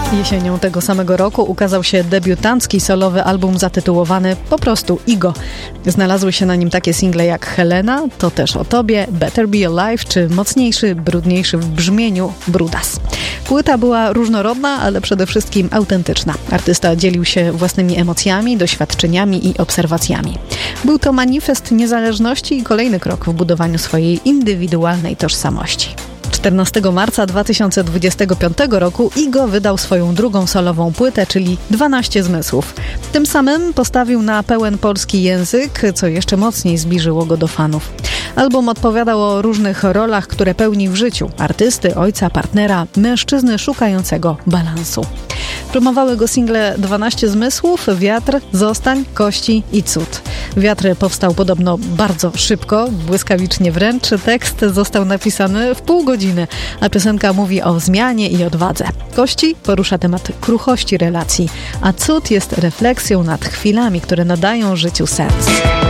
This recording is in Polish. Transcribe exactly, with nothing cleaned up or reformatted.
Jesienią tego samego roku ukazał się debiutancki solowy album zatytułowany po prostu Igo. Znalazły się na nim takie single jak Helena, To też o tobie, Better Be Alive czy mocniejszy, brudniejszy w brzmieniu Brudas. Płyta była różnorodna, ale przede wszystkim autentyczna. Artysta dzielił się własnymi emocjami, doświadczeniami i obserwacjami. Był to manifest niezależności i kolejny krok w budowaniu swojej indywidualnej tożsamości. czternastego marca dwa tysiące dwudziestego piątego roku Igo wydał swoją drugą solową płytę, czyli dwanaście zmysłów. Tym samym postawił na pełen polski język, co jeszcze mocniej zbliżyło go do fanów. Album opowiadał o różnych rolach, które pełni w życiu artysty, ojca, partnera, mężczyzny szukającego balansu. Promowały go single dwanaście zmysłów, Wiatr, Zostań, Kości i Cud. Wiatr powstał podobno bardzo szybko, błyskawicznie wręcz. Tekst został napisany w pół godziny, a piosenka mówi o zmianie i odwadze. Kości porusza temat kruchości relacji, a Cud jest refleksją nad chwilami, które nadają życiu sens.